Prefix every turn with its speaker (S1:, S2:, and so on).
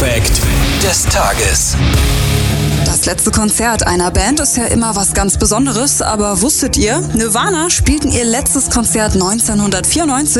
S1: Fact des Tages.
S2: Das letzte Konzert einer Band ist ja immer was ganz Besonderes, aber wusstet ihr, Nirvana spielten ihr letztes Konzert 1994?